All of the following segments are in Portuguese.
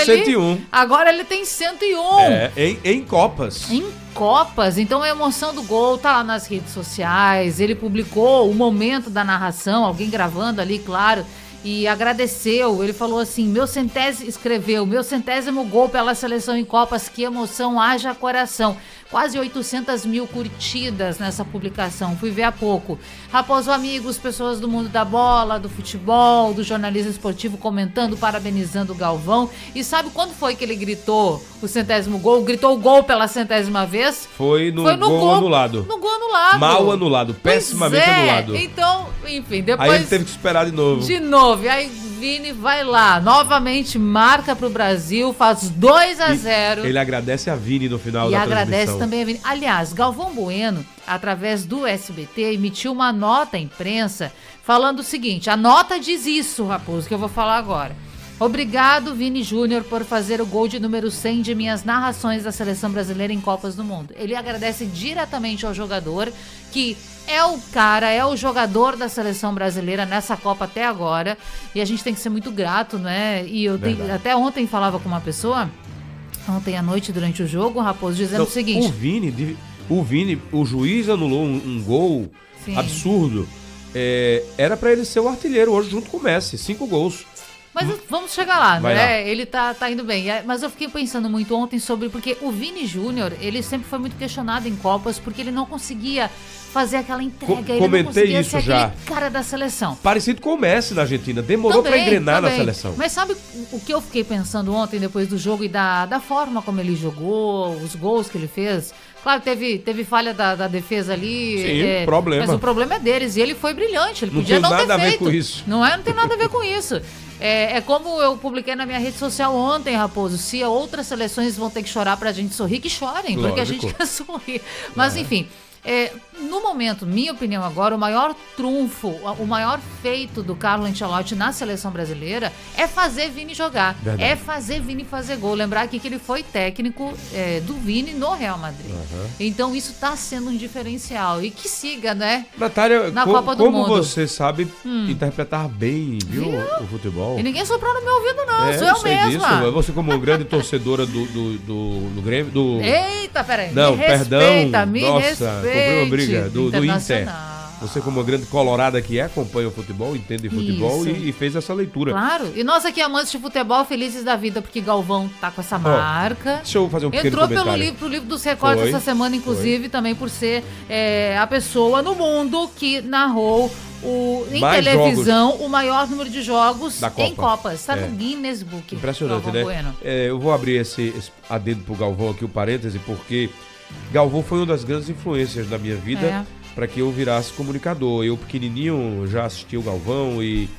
101. Agora ele tem 101. Em Copas. Em Copas. Então a emoção do gol tá lá nas redes sociais. Ele publicou o momento da narração, alguém gravando ali, claro. E agradeceu, ele falou assim, escreveu, meu centésimo gol pela seleção em Copas, que emoção, haja coração. Quase 800 mil curtidas nessa publicação, fui ver há pouco. Raposo amigos, pessoas do mundo da bola, do futebol, do jornalismo esportivo comentando, parabenizando o Galvão. E sabe quando foi que ele gritou o 100º gol? Gritou o gol pela 100ª vez? Foi no gol anulado. No gol anulado. Mal anulado, pessimamente anulado. Então, enfim, depois... Aí ele teve que esperar de novo. E aí Vini vai lá, novamente marca pro Brasil, faz 2-0. Ele agradece a Vini no final da transmissão. E agradece também a Vini. Aliás, Galvão Bueno, através do SBT, emitiu uma nota à imprensa falando o seguinte, a nota diz isso, Raposo, que eu vou falar agora. Obrigado, Vini Júnior, por fazer o gol de número 100 de minhas narrações da seleção brasileira em Copas do Mundo. Ele agradece diretamente ao jogador, que é o cara, é o jogador da seleção brasileira nessa Copa até agora. E a gente tem que ser muito grato, né? E eu até ontem falava com uma pessoa, ontem à noite durante o jogo, Raposo, dizendo o seguinte... O juiz anulou um gol absurdo. Era pra ele ser o artilheiro hoje junto com o Messi, 5 gols. Mas vamos chegar lá, Vai né? lá. Ele tá indo bem. Mas eu fiquei pensando muito ontem sobre... Porque o Vini Júnior, ele sempre foi muito questionado em Copas porque ele não conseguia fazer aquela entrega. Ele não conseguia ser aquele cara da seleção. Parecido com o Messi na Argentina. Demorou pra engrenar na seleção. Mas sabe o que eu fiquei pensando ontem, depois do jogo, e da forma como ele jogou, os gols que ele fez? Claro, teve falha da defesa ali. Sim, problema. Mas o problema é deles. E ele foi brilhante. Ele podia não ter feito. Não tem nada a ver com isso. Não tem nada a ver com isso. É como eu publiquei na minha rede social ontem, Raposo. Se outras seleções vão ter que chorar pra gente sorrir, que chorem, porque a gente quer sorrir. Mas enfim, no momento, minha opinião agora, o maior trunfo, o maior feito do Carlo Ancelotti na seleção brasileira é fazer Vini jogar. Verdade. É fazer Vini fazer gol. Lembrar aqui que ele foi técnico do Vini no Real Madrid. Então isso tá sendo um diferencial. E que siga, né? Natália, na Copa do Mundo. Como você sabe interpretar bem, viu? O futebol. E ninguém soprou no meu ouvido, não. Sou eu mesma. Disso. Você como grande torcedora do Grêmio, Eita, peraí. Não, perdão. Me Nossa, respeite. comprei uma briga do Inter. Você como uma grande colorada que acompanha o futebol, entende futebol e fez essa leitura. Claro. E nós aqui, amantes de futebol, felizes da vida, porque Galvão tá com essa marca. Deixa eu fazer um pequeno comentário. Entrou pro livro dos recordes essa semana, inclusive, também por ser a pessoa no mundo que narrou em televisão o maior número de jogos em Copas. Está no Guinness Book. Impressionante, né? Eu vou abrir esse adendo pro Galvão aqui, o parêntese, porque Galvão foi uma das grandes influências da minha vida para que eu virasse comunicador. Eu, pequenininho, já assistia o Galvão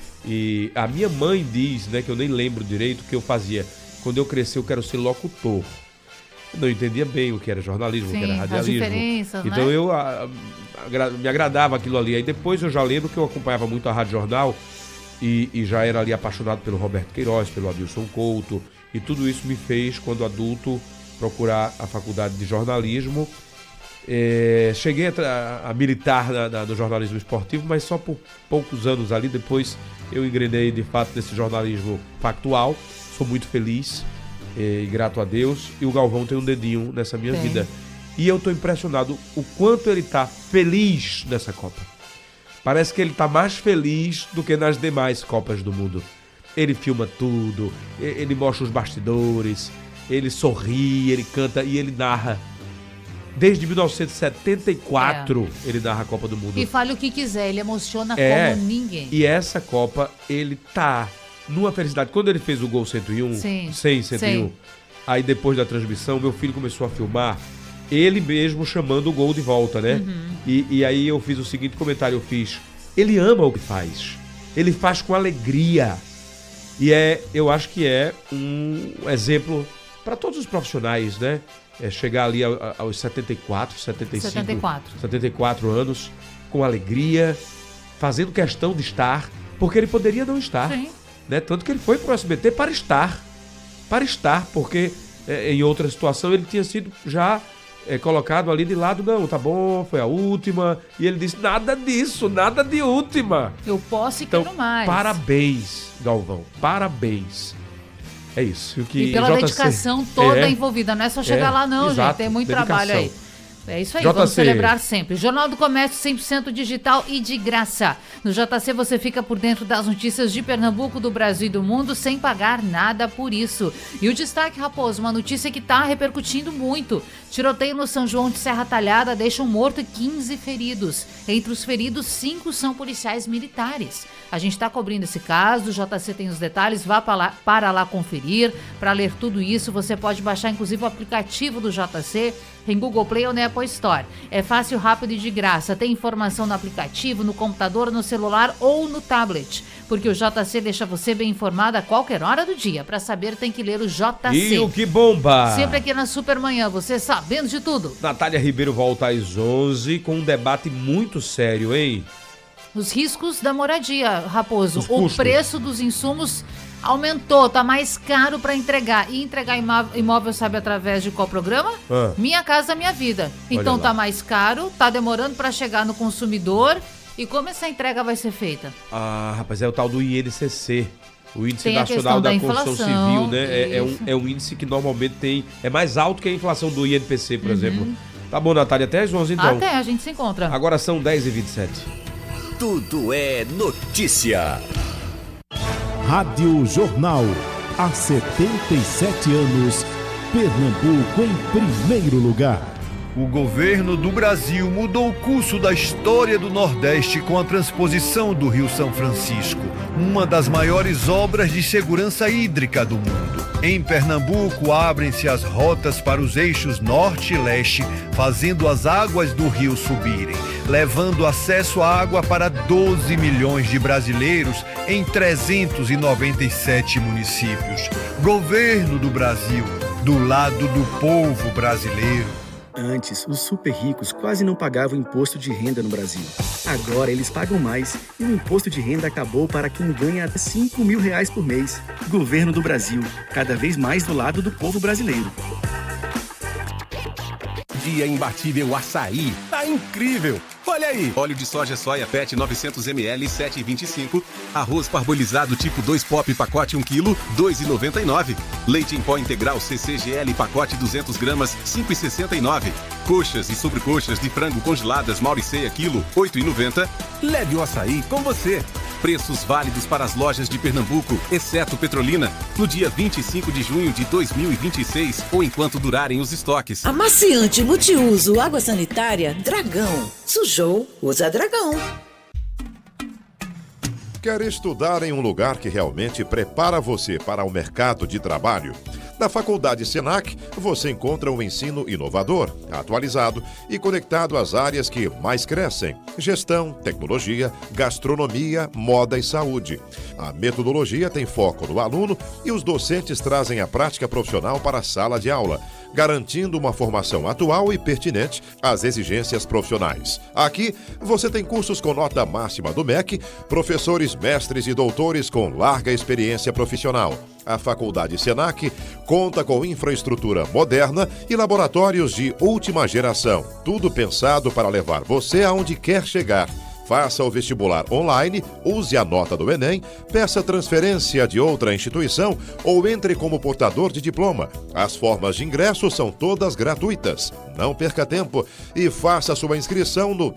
e a minha mãe diz, né, que eu nem lembro direito o que eu fazia. Quando eu cresci, eu quero ser locutor. Eu não entendia bem o que era jornalismo, o que era radialismo. As diferenças, então né? eu me agradava aquilo ali. Aí depois eu já lembro que eu acompanhava muito a Rádio Jornal e já era ali apaixonado pelo Roberto Queiroz, pelo Adilson Couto. E tudo isso me fez, quando adulto, procurar a faculdade de jornalismo. Cheguei a militar no jornalismo esportivo, mas só por poucos anos ali. Depois eu engrenei de fato nesse jornalismo factual. Sou muito feliz e grato a Deus. E o Galvão tem um dedinho nessa minha vida. E eu estou impressionado o quanto ele está feliz nessa Copa. Parece que ele está mais feliz do que nas demais Copas do Mundo. Ele filma tudo, ele mostra os bastidores, ele sorri, ele canta e ele narra. Desde 1974 ele narra a Copa do Mundo. E fale o que quiser, ele emociona como ninguém. E essa Copa, ele tá numa felicidade. Quando ele fez o gol 101, 101, aí depois da transmissão, meu filho começou a filmar, ele mesmo chamando o gol de volta, né? E aí eu fiz o seguinte comentário, ele ama o que faz. Ele faz com alegria. E eu acho que é um exemplo para todos os profissionais, né? Chegar ali aos 74, 75, 74 anos, com alegria, fazendo questão de estar, porque ele poderia não estar. Né? Tanto que ele foi pro SBT para estar, porque em outra situação ele tinha sido já colocado ali de lado. Não, tá bom, foi a última. E ele disse, nada disso, nada de última. Eu posso e quero mais. Parabéns, Galvão, parabéns. É isso. E pela dedicação toda envolvida. Não é só chegar lá não, exato, gente. Tem muito dedicação. trabalho aí. É isso aí, JC. vamos celebrar sempre. Jornal do Comércio 100% digital e de graça. No JC você fica por dentro das notícias de Pernambuco, do Brasil e do mundo sem pagar nada por isso. E o destaque, Raposo, uma notícia que está repercutindo muito. Tiroteio no São João de Serra Talhada deixa um morto e 15 feridos. Entre os feridos, 5 são policiais militares. A gente está cobrindo esse caso, o JC tem os detalhes, vá para lá conferir. Para ler tudo isso, você pode baixar inclusive o aplicativo do JC em Google Play ou na Apple Store. É fácil, rápido e de graça. Tem informação no aplicativo, no computador, no celular ou no tablet. Porque o JC deixa você bem informado a qualquer hora do dia. Para saber, tem que ler o JC. E o que bomba! Sempre aqui na Supermanhã, você sabendo de tudo. Natália Ribeiro volta às 11 com um debate muito sério, hein? Os riscos da moradia, Raposo. Os O custos. preço dos insumos aumentou, tá mais caro para entregar. E entregar imóvel, sabe através de qual programa? Minha Casa Minha Vida. Então tá mais caro, tá demorando para chegar no consumidor. E como essa entrega vai ser feita? Ah, rapaz, é o tal do INCC. O Índice Tem a Nacional questão da da Construção inflação, Civil, né? É um índice que normalmente é mais alto que a inflação do INPC, por exemplo. Tá bom, Natália, até às 11 então. Até, a gente se encontra. Agora são 10h27. Tudo é notícia. Rádio Jornal. Há 77 anos, Pernambuco em primeiro lugar. O governo do Brasil mudou o curso da história do Nordeste com a transposição do Rio São Francisco, uma das maiores obras de segurança hídrica do mundo. Em Pernambuco, abrem-se as rotas para os eixos norte e leste, fazendo as águas do rio subirem, levando acesso à água para 12 milhões de brasileiros em 397 municípios. Governo do Brasil, do lado do povo brasileiro. Antes, os super ricos quase não pagavam imposto de renda no Brasil. Agora eles pagam mais e o imposto de renda acabou para quem ganha até R$5 mil por mês. Governo do Brasil, cada vez mais do lado do povo brasileiro. Dia imbatível açaí. Tá incrível! Olha aí! Óleo de soja soia PET 900 ml 7,25. Arroz parbolizado tipo 2 pop pacote 1 kg 2,99. Leite em pó integral CCGL pacote 200 gramas 5,69. Coxas e sobrecoxas de frango congeladas Mauriceia quilo 8,90. Leve o açaí com você. Preços válidos para as lojas de Pernambuco, exceto Petrolina, no dia 25 de junho de 2026 ou enquanto durarem os estoques. Amaciante multiuso água sanitária Dragão. Sujou, usa Dragão. Quer estudar em um lugar que realmente prepara você para o mercado de trabalho? Na Faculdade Senac, você encontra um ensino inovador, atualizado e conectado às áreas que mais crescem: gestão, tecnologia, gastronomia, moda e saúde. A metodologia tem foco no aluno e os docentes trazem a prática profissional para a sala de aula, garantindo uma formação atual e pertinente às exigências profissionais. Aqui, você tem cursos com nota máxima do MEC, professores, mestres e doutores com larga experiência profissional. A Faculdade Senac conta com infraestrutura moderna e laboratórios de última geração. Tudo pensado para levar você aonde quer chegar. Faça o vestibular online, use a nota do Enem, peça transferência de outra instituição ou entre como portador de diploma. As formas de ingresso são todas gratuitas. Não perca tempo e faça sua inscrição no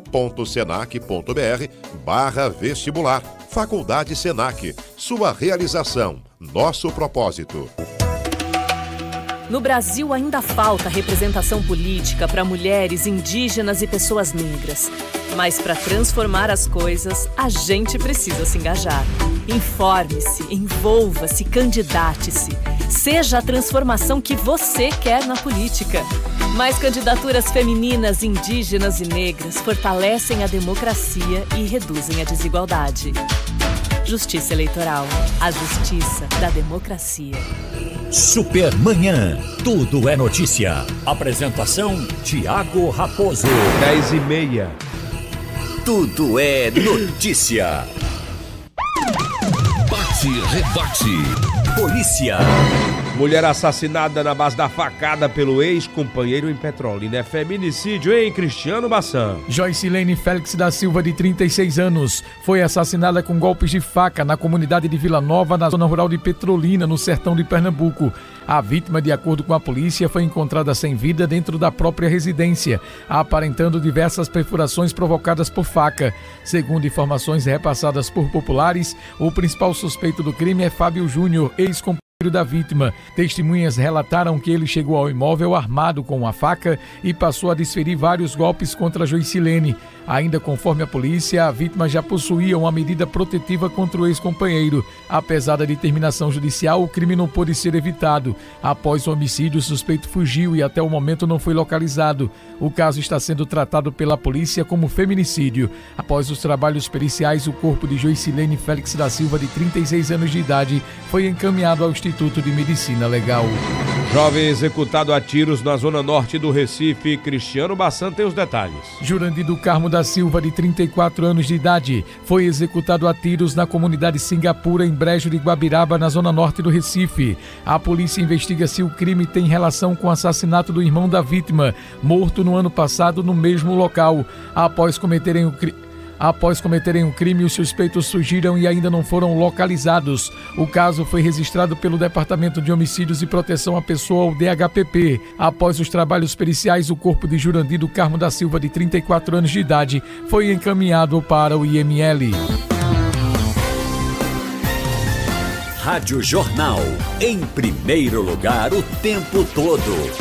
pe.senac.br/vestibular. Faculdade Senac. Sua realização. Nosso propósito. No Brasil ainda falta representação política para mulheres, indígenas e pessoas negras. Mas para transformar as coisas, a gente precisa se engajar. Informe-se, envolva-se, candidate-se. Seja a transformação que você quer na política. Mais candidaturas femininas, indígenas e negras fortalecem a democracia e reduzem a desigualdade. Justiça Eleitoral. A justiça da democracia. Supermanhã. Tudo é notícia. Apresentação: Tiago Raposo. 10h30. Tudo é notícia. Bate, rebate. Polícia. Mulher assassinada na base da facada pelo ex-companheiro em Petrolina. É feminicídio, hein, Cristiano Bassan? Joycilene Félix da Silva, de 36 anos, foi assassinada com golpes de faca na comunidade de Vila Nova, na zona rural de Petrolina, no sertão de Pernambuco. A vítima, de acordo com a polícia, foi encontrada sem vida dentro da própria residência, aparentando diversas perfurações provocadas por faca. Segundo informações repassadas por populares, o principal suspeito do crime é Fábio Júnior, ex-companheiro da vítima. Testemunhas relataram que ele chegou ao imóvel armado com uma faca e passou a desferir vários golpes contra Joycilene. Ainda conforme a polícia, a vítima já possuía uma medida protetiva contra o ex-companheiro. Apesar da determinação judicial, o crime não pôde ser evitado. Após o homicídio, o suspeito fugiu e até o momento não foi localizado. O caso está sendo tratado pela polícia como feminicídio. Após os trabalhos periciais, o corpo de Joycilene Félix da Silva, de 36 anos de idade, foi encaminhado ao Instituto de Medicina Legal. Jovem executado a tiros na zona norte do Recife. Cristiano Bassan tem os detalhes. Jurandir do Carmo da Silva, de 34 anos de idade, foi executado a tiros na comunidade Singapura, em Brejo de Guabiraba, na zona norte do Recife. A polícia investiga se o crime tem relação com o assassinato do irmão da vítima, morto no ano passado no mesmo local. Após cometerem o crime, os suspeitos fugiram e ainda não foram localizados. O caso foi registrado pelo Departamento de Homicídios e Proteção à Pessoa, o DHPP. Após os trabalhos periciais, o corpo de Jurandir do Carmo da Silva, de 34 anos de idade, foi encaminhado para o IML. Rádio Jornal, em primeiro lugar o tempo todo.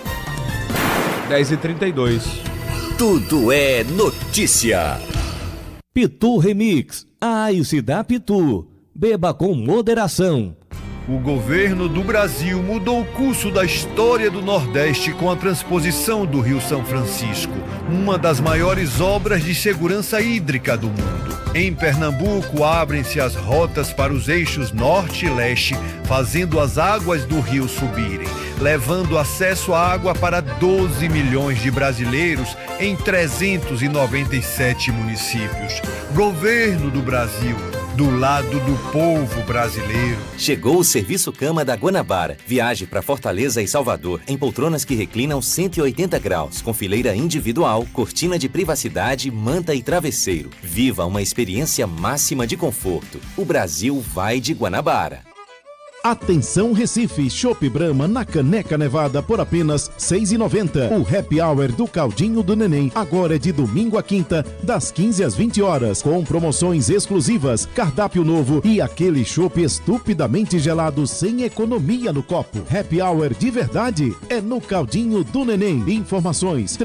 10h32. Tudo é notícia. Pitu Remix, a Ice da Pitu. Beba com moderação. O governo do Brasil mudou o curso da história do Nordeste com a transposição do Rio São Francisco, uma das maiores obras de segurança hídrica do mundo. Em Pernambuco, abrem-se as rotas para os eixos norte e leste, fazendo as águas do rio subirem, levando acesso à água para 12 milhões de brasileiros em 397 municípios. Governo do Brasil, do lado do povo brasileiro. Chegou o Serviço Cama da Guanabara. Viaje para Fortaleza e Salvador em poltronas que reclinam 180 graus, com fileira individual, cortina de privacidade, manta e travesseiro. Viva uma experiência máxima de conforto. O Brasil vai de Guanabara. Atenção Recife, Chopp Brahma na Caneca Nevada por apenas R$ 6,90. O Happy Hour do Caldinho do Neném agora é de domingo a quinta, das 15 às 20 horas, com promoções exclusivas, cardápio novo e aquele chopp estupidamente gelado sem economia no copo. Happy Hour de verdade é no Caldinho do Neném. Informações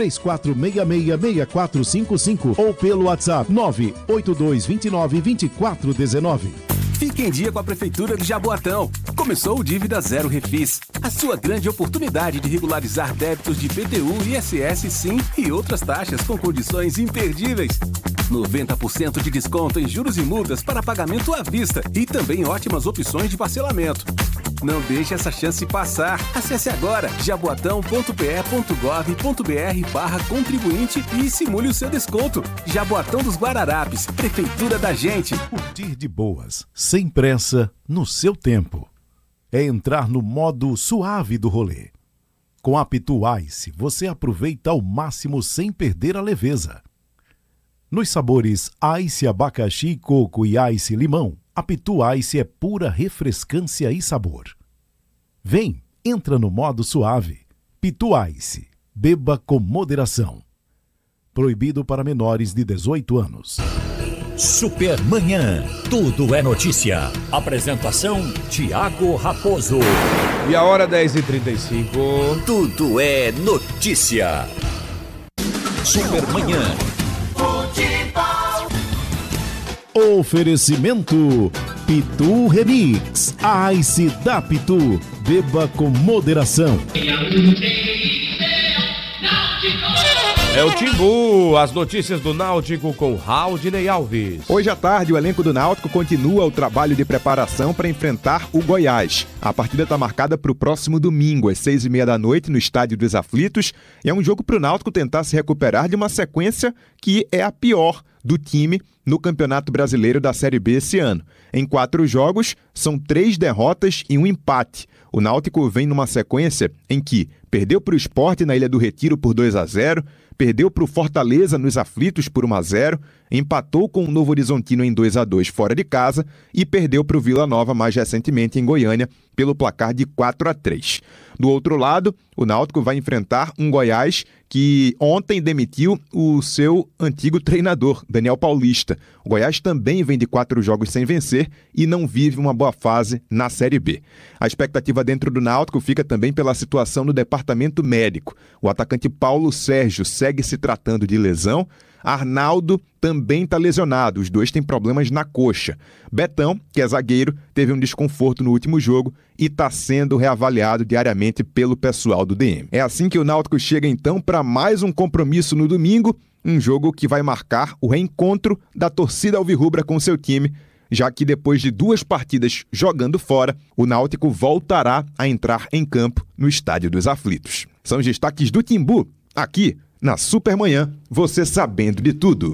3466-6455 ou pelo WhatsApp 98229-2419. Fique em dia com a Prefeitura de Jaboatão. Começou o Dívida Zero Refis, a sua grande oportunidade de regularizar débitos de IPTU, ISS, SIM e outras taxas com condições imperdíveis. 90% de desconto em juros e multas para pagamento à vista e também ótimas opções de parcelamento. Não deixe essa chance passar. Acesse agora jaboatão.pe.gov.br/contribuinte e simule o seu desconto. Jaboatão dos Guararapes, Prefeitura da gente. Curtir de boas, sem pressa, no seu tempo. É entrar no modo suave do rolê. Com a Pitu Ice, você aproveita ao máximo sem perder a leveza. Nos sabores Ice Abacaxi, Coco e Ice Limão, a Pitu Ice é pura refrescância e sabor. Vem, entra no modo suave. Pitu Ice, beba com moderação. Proibido para menores de 18 anos. Supermanhã, tudo é notícia. Apresentação, Tiago Raposo. E a hora 10h35. Tudo é notícia. Supermanhã. Oferecimento Pitu Remix, a Ice da Pitu. Beba com moderação. É o Timbu, as notícias do Náutico com Raudinei Alves. Hoje à tarde, o elenco do Náutico continua o trabalho de preparação para enfrentar o Goiás. A partida está marcada para o próximo domingo, às 6h30 da noite, no Estádio dos Aflitos. E é um jogo para o Náutico tentar se recuperar de uma sequência que é a pior do time no Campeonato Brasileiro da Série B esse ano. Em 4 jogos, são 3 derrotas e um empate. O Náutico vem numa sequência em que perdeu para o Sport na Ilha do Retiro por 2-0, perdeu para o Fortaleza nos Aflitos por 1-0, empatou com o Novo Horizontino em 2-2 fora de casa e perdeu para o Vila Nova mais recentemente em Goiânia pelo placar de 4-3. Do outro lado, o Náutico vai enfrentar um Goiás que ontem demitiu o seu antigo treinador, Daniel Paulista. O Goiás também vem de 4 jogos sem vencer e não vive uma boa fase na Série B. A expectativa dentro do Náutico fica também pela situação no departamento médico. O atacante Paulo Sérgio segue se tratando de lesão. Arnaldo também está lesionado, os dois têm problemas na coxa. Betão, que é zagueiro, teve um desconforto no último jogo e está sendo reavaliado diariamente pelo pessoal do DM. É assim que o Náutico chega então para mais um compromisso no domingo, um jogo que vai marcar o reencontro da torcida alvirrubra com seu time, já que depois de 2 partidas jogando fora, o Náutico voltará a entrar em campo no Estádio dos Aflitos. São os destaques do Timbu, aqui na Supermanhã, você sabendo de tudo.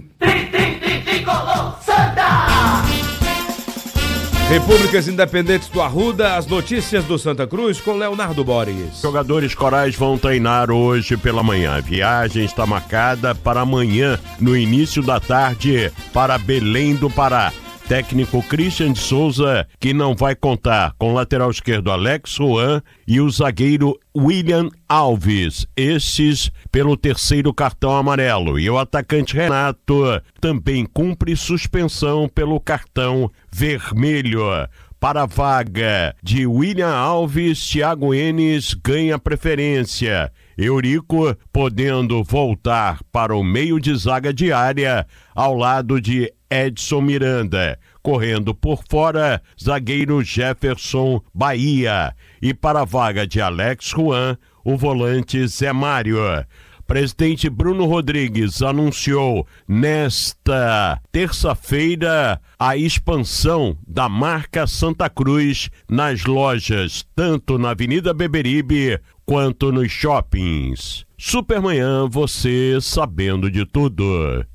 Repúblicas Independentes do Arruda, as notícias do Santa Cruz com Leonardo Borges. Jogadores corais vão treinar hoje pela manhã. A viagem está marcada para amanhã, no início da tarde, para Belém do Pará. Técnico Christian de Souza, que não vai contar com o lateral esquerdo Alex Juan e o zagueiro William Alves, estes pelo 3º cartão amarelo. E o atacante Renato também cumpre suspensão pelo cartão vermelho. Para a vaga de William Alves, Thiago Enes ganha preferência. Eurico podendo voltar para o meio de zaga diária ao lado de Edson Miranda. Correndo por fora, zagueiro Jefferson Bahia. E para a vaga de Alex Juan, o volante Zé Mário. Presidente Bruno Rodrigues anunciou nesta terça-feira a expansão da marca Santa Cruz nas lojas, tanto na Avenida Beberibe quanto nos shoppings. Supermanhã, você sabendo de tudo.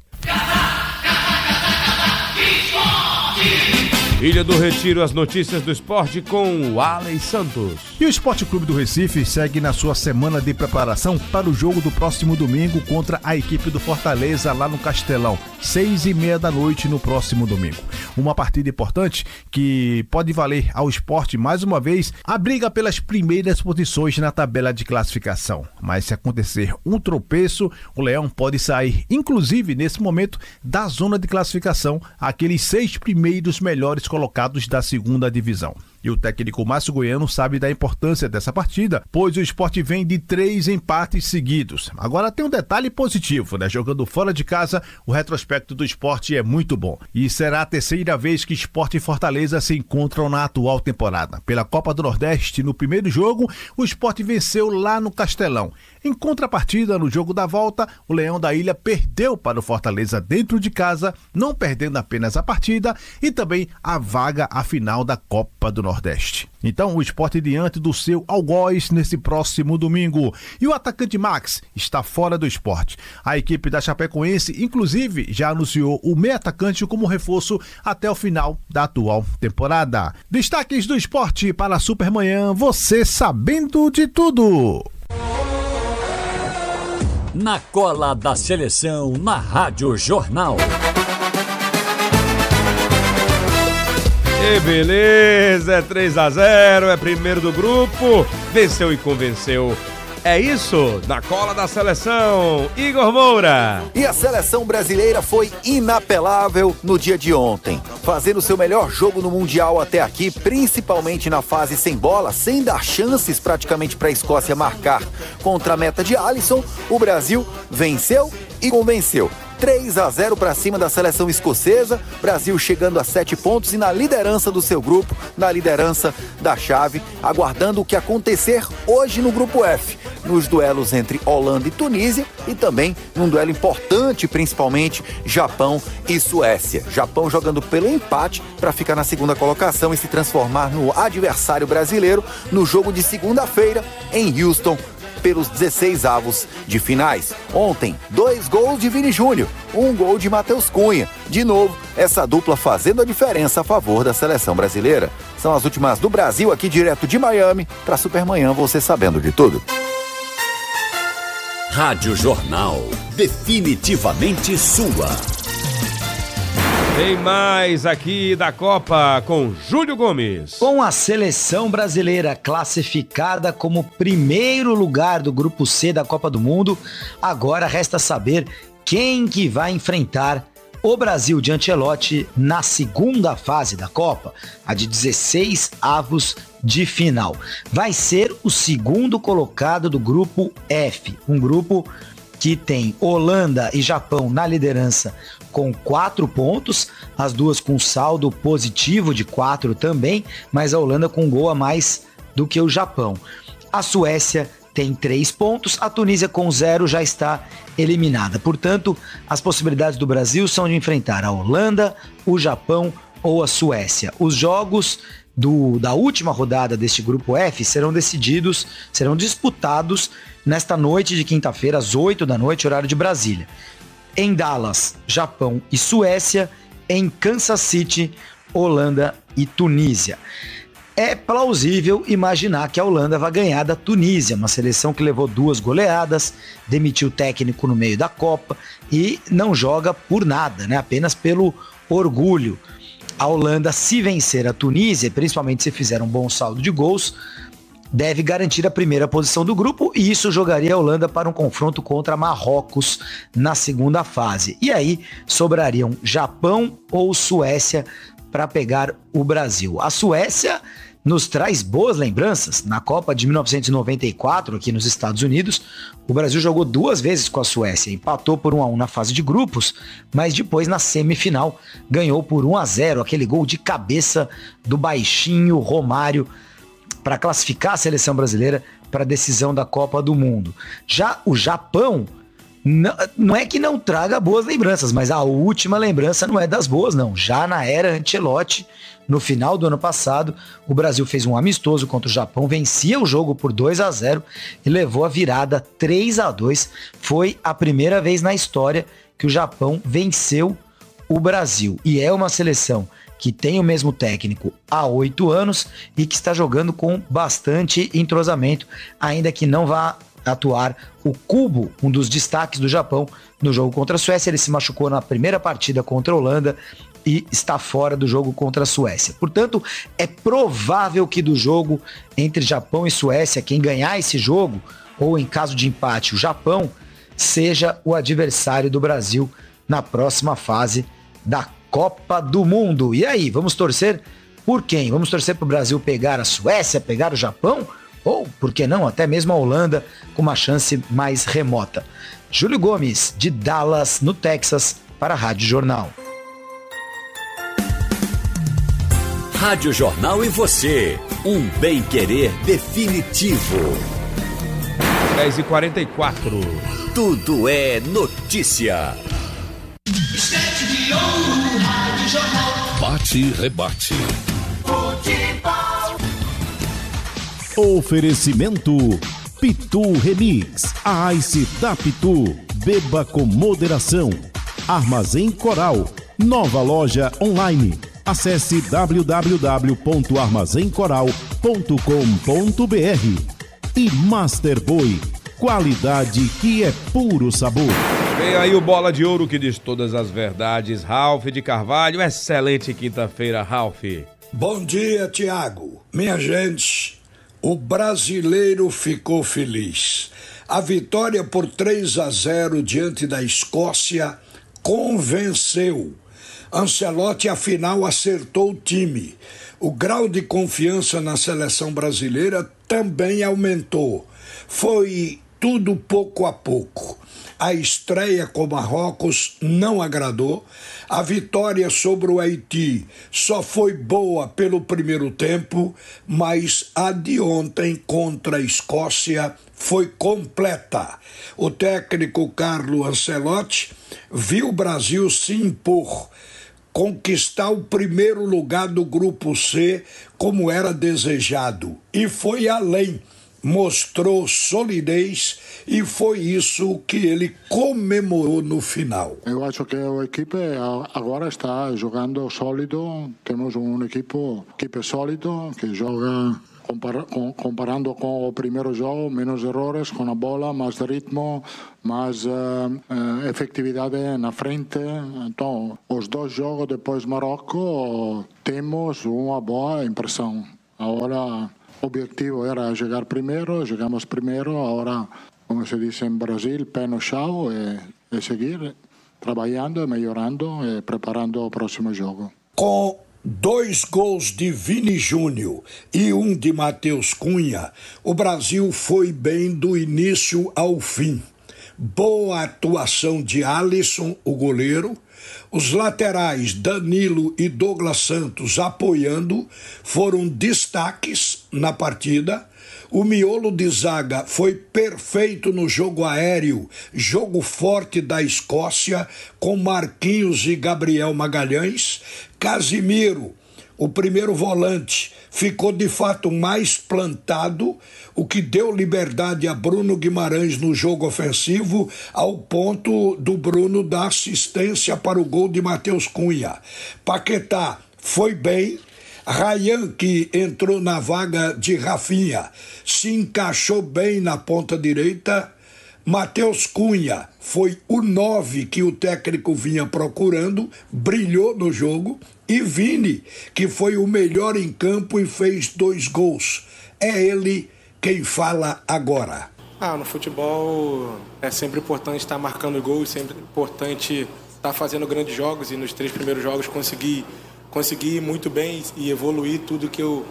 Ilha do Retiro, as notícias do esporte com o Alex Santos. E o Esporte Clube do Recife segue na sua semana de preparação para o jogo do próximo domingo contra a equipe do Fortaleza lá no Castelão, 6h30 da noite no próximo domingo. Uma partida importante que pode valer ao esporte mais uma vez a briga pelas primeiras posições na tabela de classificação. Mas se acontecer um tropeço, o Leão pode sair, inclusive nesse momento, da zona de classificação, aqueles 6 primeiros melhores colocados da 2ª divisão. E o técnico Márcio Goiano sabe da importância dessa partida, pois o Sport vem de 3 empates seguidos. Agora tem um detalhe positivo, né? Jogando fora de casa, o retrospecto do Sport é muito bom. E será a 3ª vez que Sport e Fortaleza se encontram na atual temporada. Pela Copa do Nordeste, no primeiro jogo, o Sport venceu lá no Castelão. Em contrapartida, no jogo da volta, o Leão da Ilha perdeu para o Fortaleza dentro de casa, não perdendo apenas a partida e também a vaga à final da Copa do Nordeste. Então, o Sport diante do seu algoz nesse próximo domingo. E o atacante Max está fora do Sport. A equipe da Chapecoense, inclusive, já anunciou o meio atacante como reforço até o final da atual temporada. Destaques do esporte para a Supermanhã, você sabendo de tudo. Na cola da seleção, na Rádio Jornal. E beleza, é 3-0, é primeiro do grupo, venceu e convenceu. É isso, na cola da seleção, Igor Moura. E a seleção brasileira foi inapelável no dia de ontem, fazendo seu melhor jogo no Mundial até aqui, principalmente na fase sem bola, sem dar chances praticamente para a Escócia marcar contra a meta de Alisson. O Brasil venceu e convenceu. 3-0 para cima da seleção escocesa. Brasil chegando a 7 pontos e na liderança do seu grupo, na liderança da chave, aguardando o que acontecer hoje no grupo F, nos duelos entre Holanda e Tunísia e também num duelo importante, principalmente Japão e Suécia. Japão jogando pelo empate para ficar na segunda colocação e se transformar no adversário brasileiro no jogo de segunda-feira em Houston, pelos 16avos de finais. Ontem, 2 gols de Vini Júnior, 1 gol de Matheus Cunha. De novo, essa dupla fazendo a diferença a favor da seleção brasileira. São as últimas do Brasil, aqui direto de Miami, para Supermanhã, você sabendo de tudo. Rádio Jornal, definitivamente sua. Tem mais aqui da Copa com Júlio Gomes. Com a seleção brasileira classificada como primeiro lugar do Grupo C da Copa do Mundo, agora resta saber quem que vai enfrentar o Brasil de Ancelotti na segunda fase da Copa, a de 16avos de final. Vai ser o segundo colocado do Grupo F, um grupo que tem Holanda e Japão na liderança com 4 pontos, as duas com saldo positivo de 4 também, mas a Holanda com um gol a mais do que o Japão. A Suécia tem 3 pontos, a Tunísia com 0 já está eliminada. Portanto, as possibilidades do Brasil são de enfrentar a Holanda, o Japão ou a Suécia. Os jogos da última rodada deste grupo F serão disputados nesta noite de quinta-feira, às 8 da noite, horário de Brasília. Em Dallas, Japão e Suécia. Em Kansas City, Holanda e Tunísia. É plausível imaginar que a Holanda vai ganhar da Tunísia, uma seleção que levou 2 goleadas, demitiu o técnico no meio da Copa e não joga por nada, né? Apenas pelo orgulho. A Holanda, se vencer a Tunísia, principalmente se fizer um bom saldo de gols, deve garantir a primeira posição do grupo e isso jogaria a Holanda para um confronto contra Marrocos na segunda fase. E aí sobrariam Japão ou Suécia para pegar o Brasil. A Suécia nos traz boas lembranças. Na Copa de 1994, aqui nos Estados Unidos, o Brasil jogou 2 vezes com a Suécia, empatou por 1-1 na fase de grupos, mas depois na semifinal ganhou por 1-0, aquele gol de cabeça do baixinho Romário para classificar a seleção brasileira para a decisão da Copa do Mundo. Já o Japão, não é que não traga boas lembranças, mas a última lembrança não é das boas, não. Já na era Ancelotti, no final do ano passado, o Brasil fez um amistoso contra o Japão, vencia o jogo por 2-0 e levou a virada 3-2. Foi a primeira vez na história que o Japão venceu o Brasil. E é uma seleção que tem o mesmo técnico há 8 anos e que está jogando com bastante entrosamento, ainda que não vá atuar o Kubo, um dos destaques do Japão no jogo contra a Suécia. Ele se machucou na primeira partida contra a Holanda e está fora do jogo contra a Suécia. Portanto, é provável que do jogo entre Japão e Suécia, quem ganhar esse jogo, ou em caso de empate, o Japão, seja o adversário do Brasil na próxima fase da Copa do Mundo. E aí, vamos torcer por quem? Vamos torcer para o Brasil pegar a Suécia, pegar o Japão? Ou, por que não, até mesmo a Holanda, com uma chance mais remota. Júlio Gomes, de Dallas, no Texas, para a Rádio Jornal. Rádio Jornal e você, um bem-querer definitivo. 10h44. Tudo é notícia. Bate e rebate. Oferecimento Pitu Remix. A Ice da Pitu. Beba com moderação. Armazém Coral. Nova loja online. Acesse www.armazencoral.com.br. E Master Boy. Qualidade que é puro sabor. Vem aí o Bola de Ouro que diz todas as verdades. Ralf de Carvalho, excelente quinta-feira, Ralf. Bom dia, Tiago. Minha gente, o brasileiro ficou feliz. A vitória por 3-0 diante da Escócia convenceu. Ancelotti, afinal, acertou o time. O grau de confiança na seleção brasileira também aumentou. Foi tudo pouco a pouco. A estreia com Marrocos não agradou. A vitória sobre o Haiti só foi boa pelo primeiro tempo, mas a de ontem contra a Escócia foi completa. O técnico Carlo Ancelotti viu o Brasil se impor, conquistar o primeiro lugar do Grupo C como era desejado, e foi além. Mostrou solidez e foi isso que ele comemorou no final. Eu acho que a equipe agora está jogando sólido. Temos equipe sólido que joga comparando com o primeiro jogo, menos errores com a bola, mais ritmo, mais efetividade na frente. Então, os dois jogos depois Marrocos temos uma boa impressão. Agora o objetivo era chegar primeiro, chegamos primeiro, agora, como se diz em Brasil, pé no chão e seguir trabalhando, melhorando e preparando o próximo jogo. Com 2 gols de Vini Júnior e 1 de Matheus Cunha, o Brasil foi bem do início ao fim. Boa atuação de Alisson, o goleiro. Os laterais Danilo e Douglas Santos apoiando foram destaques na partida. O miolo de zaga foi perfeito no jogo aéreo, jogo forte da Escócia, com Marquinhos e Gabriel Magalhães. Casimiro, o primeiro volante, ficou de fato mais plantado, o que deu liberdade a Bruno Guimarães no jogo ofensivo, ao ponto do Bruno dar assistência para o gol de Matheus Cunha. Paquetá foi bem. Ryan, que entrou na vaga de Rafinha, se encaixou bem na ponta direita. Matheus Cunha foi o 9 que o técnico vinha procurando, brilhou no jogo. E Vini, que foi o melhor em campo e fez 2 gols. É ele quem fala agora. No futebol é sempre importante estar marcando gols, sempre importante estar fazendo grandes jogos, e nos 3 primeiros jogos consegui ir muito bem e evoluir. Tudo que eu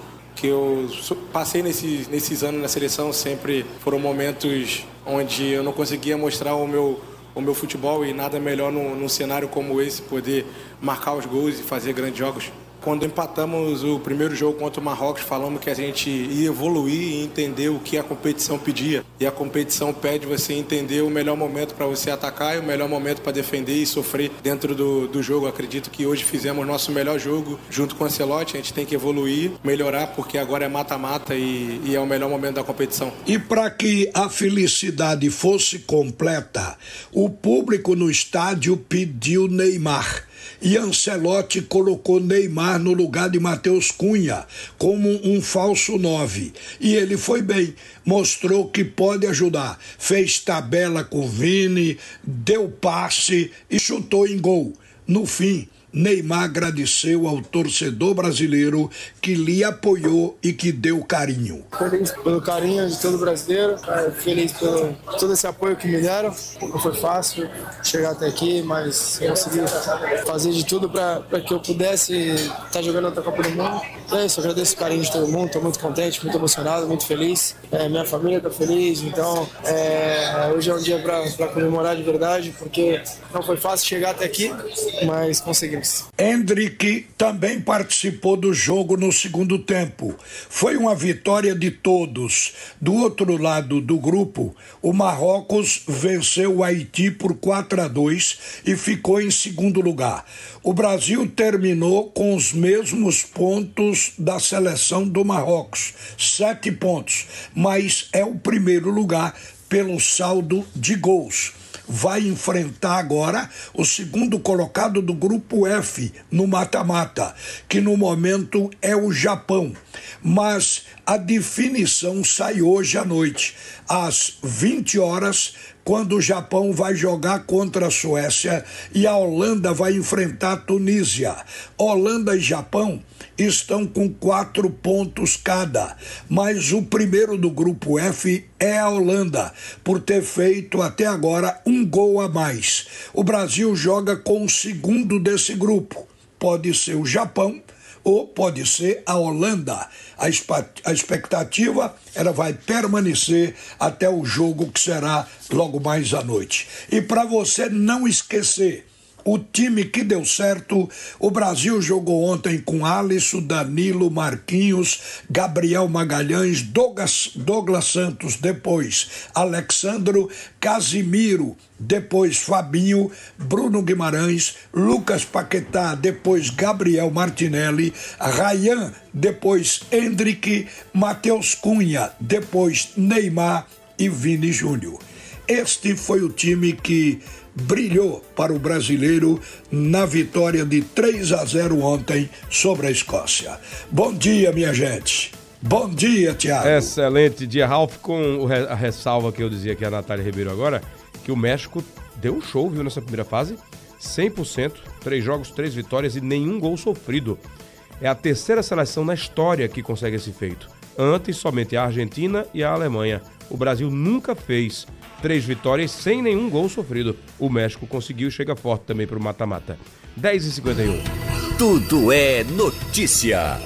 passei nesses anos na seleção sempre foram momentos onde eu não conseguia mostrar o meu futebol, e nada melhor num cenário como esse, poder marcar os gols e fazer grandes jogos. Quando empatamos o primeiro jogo contra o Marrocos, falamos que a gente ia evoluir e entender o que a competição pedia. E a competição pede você entender o melhor momento para você atacar e o melhor momento para defender e sofrer dentro do jogo. Acredito que hoje fizemos nosso melhor jogo junto com o Ancelotti. A gente tem que evoluir, melhorar, porque agora é mata-mata e é o melhor momento da competição. E para que a felicidade fosse completa, o público no estádio pediu Neymar. E Ancelotti colocou Neymar no lugar de Matheus Cunha como um falso 9. E ele foi bem, mostrou que pode ajudar. Fez tabela com Vini, deu passe e chutou em gol. No fim, Neymar agradeceu ao torcedor brasileiro que lhe apoiou e que deu carinho. Feliz pelo carinho de todo brasileiro, feliz pelo todo esse apoio que me deram. Não foi fácil chegar até aqui, mas consegui fazer de tudo para que eu pudesse estar jogando outra Copa do Mundo. É isso, agradeço o carinho de todo mundo, estou muito contente, muito emocionado, muito feliz. Minha família está feliz, então hoje é um dia para comemorar de verdade, porque não foi fácil chegar até aqui, mas conseguimos. Endrick também participou do jogo no segundo tempo. Foi uma vitória de todos. Do outro lado do grupo, o Marrocos venceu o Haiti por 4-2 e ficou em segundo lugar. O Brasil terminou com os mesmos pontos da seleção do Marrocos, 7 pontos, mas é o primeiro lugar pelo saldo de gols. Vai enfrentar agora o segundo colocado do grupo F no mata-mata, que no momento é o Japão. Mas a definição sai hoje à noite, às 20 horas, quando o Japão vai jogar contra a Suécia e a Holanda vai enfrentar a Tunísia. Holanda e Japão estão com 4 pontos cada, mas o primeiro do grupo F é a Holanda, por ter feito até agora 1 gol a mais. O Brasil joga com o segundo desse grupo. Pode ser o Japão ou pode ser a Holanda. A expectativa, ela vai permanecer até o jogo que será logo mais à noite. E para você não esquecer, o time que deu certo, o Brasil jogou ontem com Alisson, Danilo, Marquinhos, Gabriel Magalhães, Douglas Santos, depois Alexandro, Casimiro, depois Fabinho, Bruno Guimarães, Lucas Paquetá, depois Gabriel Martinelli, Ryan, depois Hendrick, Matheus Cunha, depois Neymar e Vini Júnior. Este foi o time que brilhou para o brasileiro na vitória de 3-0 ontem sobre a Escócia. Bom dia, minha gente. Bom dia, Thiago. Excelente dia, Ralf, com a ressalva que eu dizia aqui a Natália Ribeiro agora, que o México deu um show, viu, nessa primeira fase, 100%, 3 jogos, 3 vitórias e nenhum gol sofrido. É a terceira seleção na história que consegue esse feito. Antes, somente a Argentina e a Alemanha. O Brasil nunca fez 3 vitórias sem nenhum gol sofrido. O México conseguiu e chega forte também para o mata-mata. 10h51. Tudo é notícia.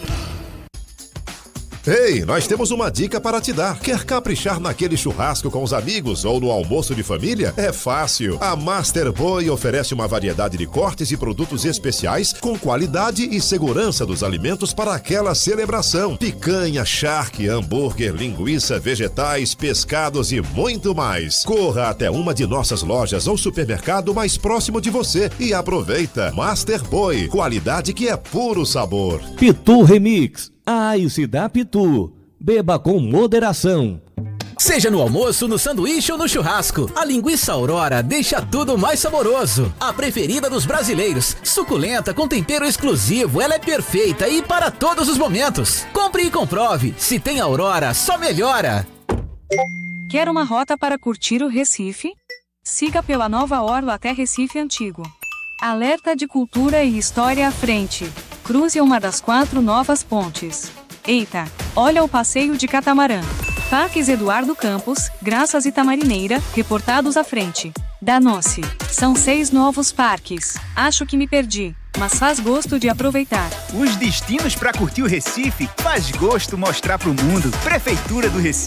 Ei, nós temos uma dica para te dar. Quer caprichar naquele churrasco com os amigos ou no almoço de família? É fácil. A Master Boy oferece uma variedade de cortes e produtos especiais com qualidade e segurança dos alimentos para aquela celebração. Picanha, charque, hambúrguer, linguiça, vegetais, pescados e muito mais. Corra até uma de nossas lojas ou supermercado mais próximo de você e aproveita. Master Boy, qualidade que é puro sabor. Pitu Remix. Se dá Pitu. Beba com moderação. Seja no almoço, no sanduíche ou no churrasco, a linguiça Aurora deixa tudo mais saboroso. A preferida dos brasileiros, suculenta com tempero exclusivo, ela é perfeita e para todos os momentos. Compre e comprove, se tem Aurora, só melhora. Quer uma rota para curtir o Recife? Siga pela Nova Orla até Recife Antigo. Alerta de cultura e história à frente. Cruze uma das 4 novas pontes. Eita, olha o passeio de catamarã. Parques Eduardo Campos, Graças e Tamarineira, reportados à frente. Danou-se. São 6 novos parques. Acho que me perdi, mas faz gosto de aproveitar. Os destinos para curtir o Recife faz gosto mostrar pro mundo. Prefeitura do Recife.